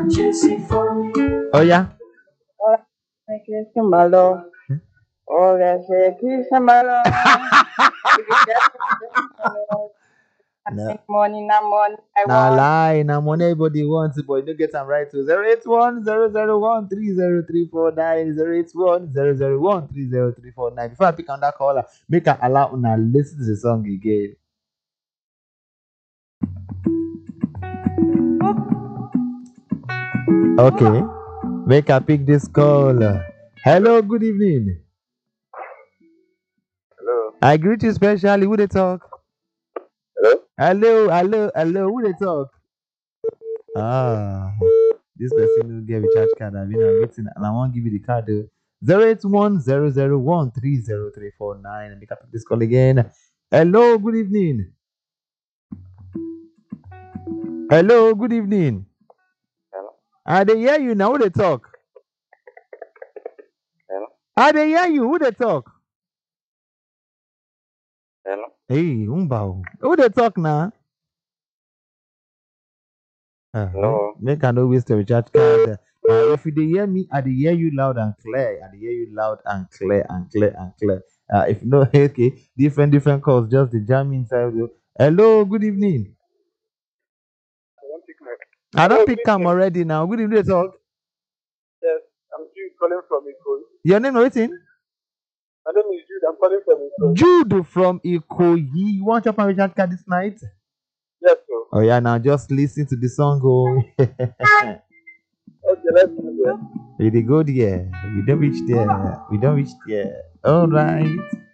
Oh yeah. Hola, ¿qué es malo? Hola, ¿qué es malo? If you get No. money, na money, I Nah want. lie, nah money everybody wants it, but you don't get them right to 081 001 303490 081 001 303490. Before I pick on that caller, make a allow now listen to the song again. Okay. Make a pick this call. Hello, good evening. Hello. I greet you specially. Who they talk? Hello. Hello. Who they talk? Ah, this person will get recharge card. I've been waiting, and I won't give you the card. 081 001 303490. Make a pick this call again. Hello, good evening. Hello, good evening. Hello. I they hear you now. Who they talk? Hello. I they hear you. Who they talk? Hello. Hey, Umbao. Who they talk now? No. Make I no waste the recharge card. If you dey hear me, I dey hear you loud and clear. I dey hear you loud and clear and clear and clear. If you know, okay, different calls, just the jam inside. Hello, good evening. I want to pick my. I Hello. don't Good pick cam evening. already now. Good evening, talk. Yes, I'm Jude calling from Ikoyi. Your name waiting? My name is Jude. I'm calling from Ikoyi. Jude from Ikoyi. You want your recharge card this night? Yes, sir. Oh yeah, now just listen to the song. Oh, Okay, let's do it. we dey go there. We don't reach there. We don't reach there. All right.